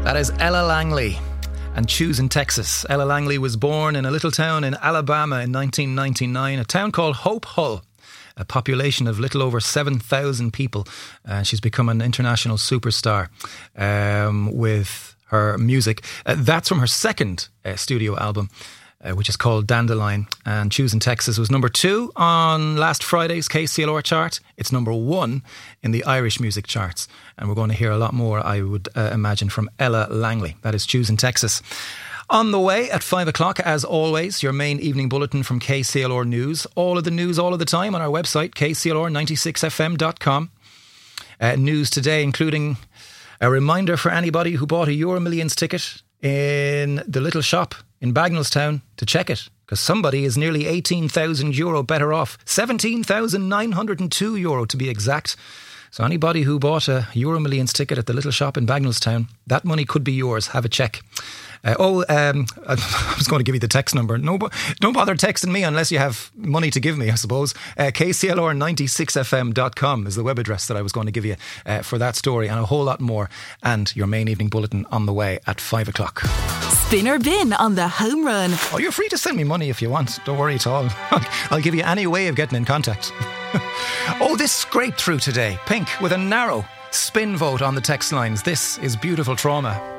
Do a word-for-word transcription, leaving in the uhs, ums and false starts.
That is Ella Langley and Choosing Texas. Ella Langley was born in a little town in Alabama in nineteen ninety-nine, a town called Hope Hull, a population of little over seven thousand people. Uh, she's become an international superstar um, with her music. Uh, that's from her second uh, studio album, uh, which is called Dandelion. And Choosing Texas was number two on last Friday's K C L R chart. It's number one in the Irish music charts. And we're going to hear a lot more, I would uh, imagine, from Ella Langley. That is Choosing Texas. On the way at five o'clock, as always, your main evening bulletin from K C L R News. All of the news all of the time on our website, k c l r ninety-six f m dot com. Uh, news today, including a reminder for anybody who bought a Euro Millions ticket in the little shop in Bagnallstown to check it, because somebody is nearly eighteen thousand euro better off. seventeen thousand nine hundred two euro to be exact. So anybody who bought a Euro Millions ticket at the little shop in Bagnallstown, that money could be yours. Have a check. Uh, oh, um, I was going to give you the text number. No, don't bother texting me unless you have money to give me, I suppose. Uh, k c l r ninety-six f m dot com is the web address that I was going to give you uh, for that story, and a whole lot more. And your main evening bulletin on the way at five o'clock. Spin or bin on the home run. Oh, you're free to send me money if you want. Don't worry at all. I'll give you any way of getting in contact. Oh, this scraped through today. Pink with a narrow spin vote on the text lines. This is Beautiful Trauma.